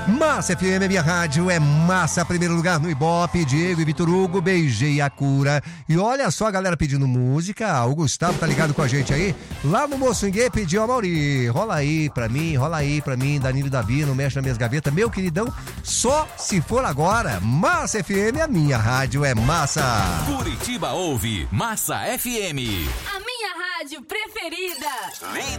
Massa FM, minha rádio é massa, primeiro lugar no Ibope, Diego e Vitor Hugo, beijei a cura. E olha só a galera pedindo música, o Gustavo tá ligado com a gente aí, lá no Moçunguê pediu a Mauri, rola aí pra mim, Danilo e Davi, não mexe nas minhas gavetas, meu queridão, só se for agora. Massa FM, a minha rádio é massa. Curitiba ouve Massa FM. A minha rádio preferida.